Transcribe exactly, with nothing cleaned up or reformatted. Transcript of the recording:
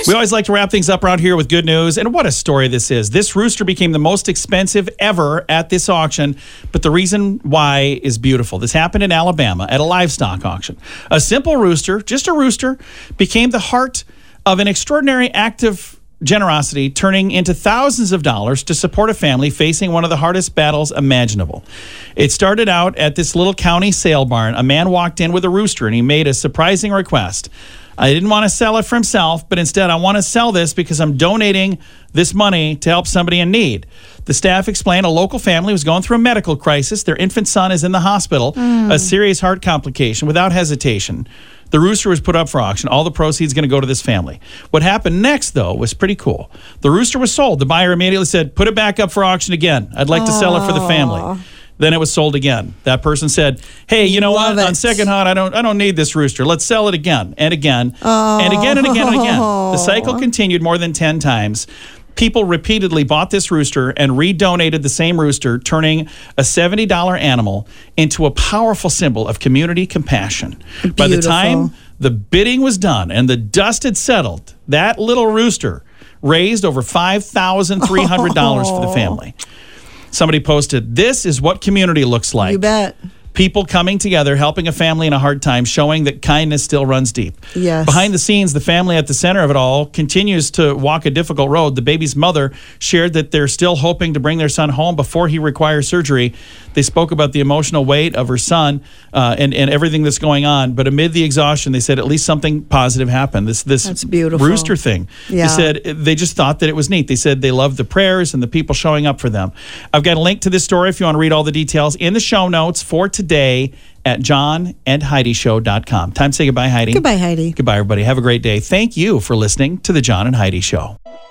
We always like to wrap things up around here with good news, and what a story this is. This rooster became the most expensive ever at this auction, but the reason why is beautiful. This happened in Alabama at a livestock auction. A simple rooster, just a rooster, became the heart of an extraordinary act of generosity, turning into thousands of dollars to support a family facing one of the hardest battles imaginable. It started out at this little county sale barn. A man walked in with a rooster, and he made a surprising request. I didn't want to sell it for himself, but instead I want to sell this because I'm donating this money to help somebody in need. The staff explained a local family was going through a medical crisis. Their infant son is in the hospital, mm. a serious heart complication. Without hesitation, the rooster was put up for auction. All the proceeds going to go to this family. What happened next, though, was pretty cool. The rooster was sold. The buyer immediately said, put it back up for auction again. I'd like to sell it for the family. Then it was sold again. That person said, hey, you know Love what? it. On second thought, I don't I don't need this rooster. Let's sell it again and again Oh. and again and again and again. The cycle continued more than ten times. People repeatedly bought this rooster and redonated the same rooster, turning a seventy dollars animal into a powerful symbol of community compassion. Beautiful. By the time the bidding was done and the dust had settled, that little rooster raised over five thousand three hundred dollars for the family. Somebody posted, this is what community looks like. You bet. People coming together, helping a family in a hard time, showing that kindness still runs deep. Yes. Behind the scenes, the family at the center of it all continues to walk a difficult road. The baby's mother shared that they're still hoping to bring their son home before he requires surgery. They spoke about the emotional weight of her son uh, and, and everything that's going on. But amid the exhaustion, they said at least something positive happened. This this That's beautiful. rooster thing. Yeah. They said they just thought that it was neat. They said they loved the prayers and the people showing up for them. I've got a link to this story if you want to read all the details in the show notes for today at john and heidi show dot com. Time to say goodbye, Heidi. Goodbye, Heidi. Goodbye, everybody. Have a great day. Thank you for listening to the John and Heidi Show.